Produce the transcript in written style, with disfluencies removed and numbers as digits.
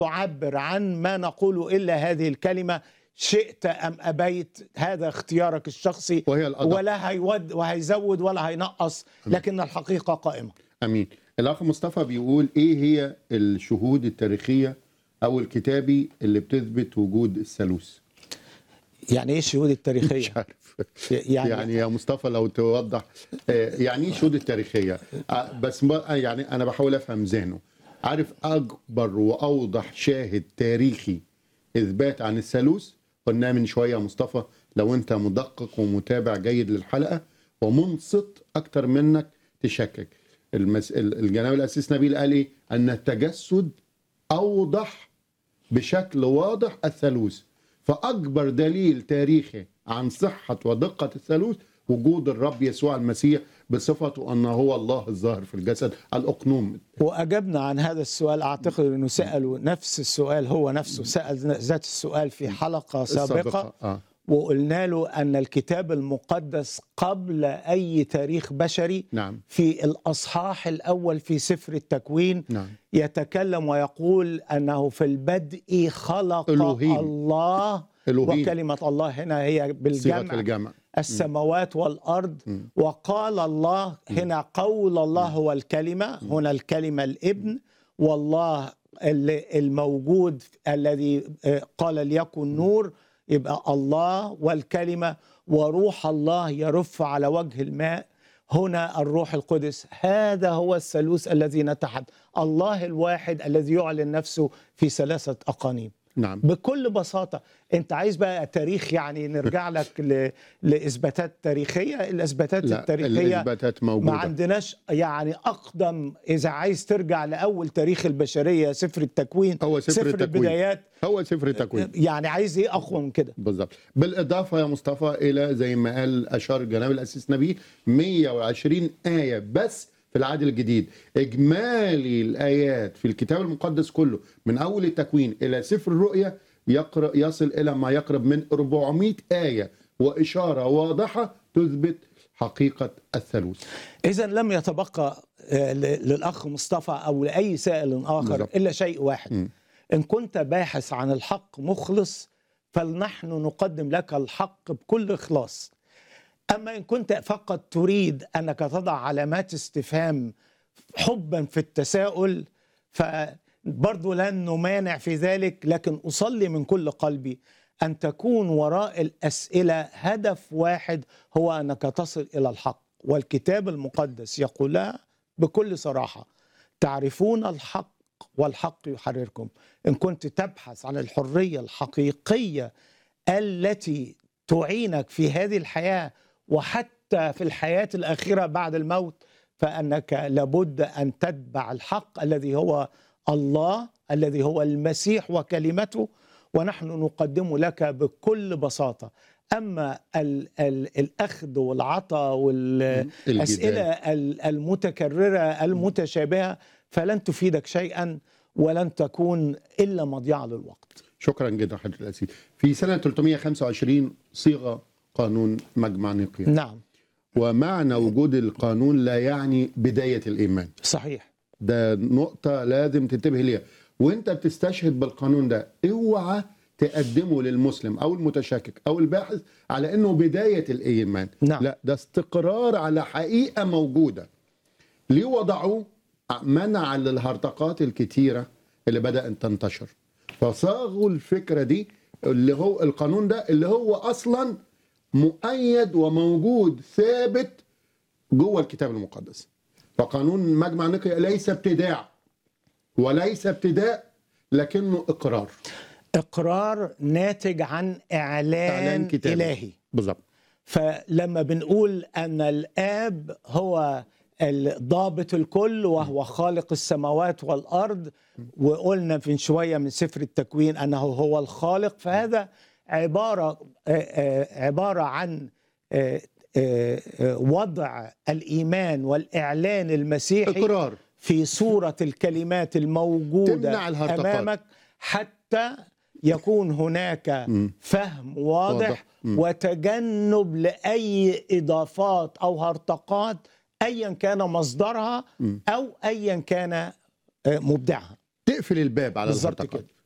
تعبر عن ما نقوله إلا هذه الكلمة: شئت أم أبيت. هذا اختيارك الشخصي، وهي الأدق. ولا هيزود ولا هينقص، لكن الحقيقة قائمة. امين. الاخ مصطفى بيقول ايه هي الشهود التاريخيه او الكتابي اللي بتثبت وجود الثالوث؟ يعني إيه الشهود التاريخية؟ مش عارف. يعني يعني يا مصطفى لو توضح يعني ايه الشهود التاريخيه؟ بس يعني انا بحاول افهم ذهنه. عارف اكبر واوضح شاهد تاريخي اثبات عن الثالوث؟ قلنا من شويه يا مصطفى، لو انت مدقق ومتابع جيد للحلقه ومنصت اكتر منك تشكك. الجناب الأسيس نبيل قال ايه؟ ان التجسد اوضح بشكل واضح الثالوث. فاكبر دليل تاريخي عن صحه ودقه الثالوث وجود الرب يسوع المسيح بصفته انه هو الله الظاهر في الجسد الاقنوم. وأجبنا عن هذا السؤال، أعتقد أنه سألوا نفس السؤال، هو نفسه سأل ذات السؤال في حلقة سابقة. وقلنا له أن الكتاب المقدس قبل أي تاريخ بشري، نعم. في الأصحاح الأول في سفر التكوين، نعم. يتكلم ويقول أنه في البدء خلق إلهيم. الله إلهيم. وكلمة الله هنا هي بالجمع السماوات والأرض. وقال الله هنا، قول الله هو الكلمة، هنا الكلمة الابن، والله الموجود الذي قال ليكن نور، يبقى الله والكلمة وروح الله يرف على وجه الماء، هنا الروح القدس. هذا هو الثالوث الذي نتحد، الله الواحد الذي يعلن نفسه في 3 أقانيم. نعم. بكل بساطة. انت عايز بقى تاريخ، يعني نرجع لك لإثباتات تاريخية؟ الإثباتات التاريخية الإثباتات موجودة. ما عندناش يعني أقدم. إذا عايز ترجع لأول تاريخ البشرية سفر التكوين، هو سفر التكوين. البدايات، هو سفر التكوين. يعني عايز إيه أقوى من كده؟ بالضبط. بالإضافة يا مصطفى إلى زي ما قال أشار الجناب الأسيس نبيل 120 آية بس في العهد الجديد. إجمالي الآيات في الكتاب المقدس كله من أول التكوين إلى سفر الرؤيا يصل إلى ما يقرب من 400 آية وإشارة واضحة تثبت حقيقة الثالوث. إذن لم يتبقى للأخ مصطفى أو لأي سائل آخر بالضبط. إلا شيء واحد. إن كنت باحث عن الحق مخلص، فنحن نقدم لك الحق بكل إخلاص. أما إن كنت فقط تريد أنك تضع علامات استفهام حبا في التساؤل، فبرضو لن نمانع في ذلك، لكن أصلي من كل قلبي أن تكون وراء الأسئلة هدف واحد، هو أنك تصل إلى الحق. والكتاب المقدس يقول بكل صراحة: تعرفون الحق والحق يحرركم. إن كنت تبحث عن الحرية الحقيقية التي تعينك في هذه الحياة وحتى في الحياة الأخيرة بعد الموت، فأنك لابد أن تتبع الحق الذي هو الله، الذي هو المسيح وكلمته، ونحن نقدمه لك بكل بساطة. أما الأخذ والعطاء والأسئلة المتكررة المتشابهة فلن تفيدك شيئا ولن تكون إلا مضيعة للوقت. شكرا جدا حضرة الأسيس. في سنة 325 صيغ قانون مجمع نيقيا. نعم. ومعنى وجود القانون لا يعني بداية الإيمان. صحيح. ده نقطة لازم تنتبه ليها. وانت بتستشهد بالقانون ده اوعى تقدمه للمسلم أو المتشكك أو الباحث على أنه بداية الإيمان. نعم. لا، ده استقرار على حقيقة موجودة. ليه وضعوه؟ منع للهرطقات الكتيرة اللي بدأت تنتشر، فصاغوا الفكرة دي اللي هو القانون ده اللي هو أصلا مؤيد وموجود ثابت جوه الكتاب المقدس. فقانون مجمع نيقيا ليس ابتداع وليس ابتداء، لكنه إقرار ناتج عن إعلان إلهي. بالضبط. فلما بنقول أن الآب هو ضابط الكل وهو خالق السماوات والأرض، وقلنا في شوية من سفر التكوين أنه هو الخالق، فهذا عبارة عن وضع الإيمان والإعلان المسيحي إقرار في صورة الكلمات الموجودة أمامك، حتى يكون هناك فهم واضح وتجنب لأي إضافات أو هرطقات أيا كان مصدرها أو أيا كان مبدعها. بتقفل الباب على بالظبط الهرطقات. كده.